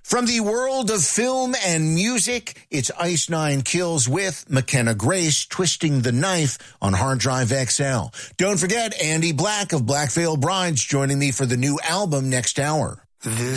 From the world of film and music, it's Ice Nine Kills with McKenna Grace, Twisting the Knife on Hard Drive XL. Don't forget, Andy Black of Black Veil Brides joining me for the new album next hour.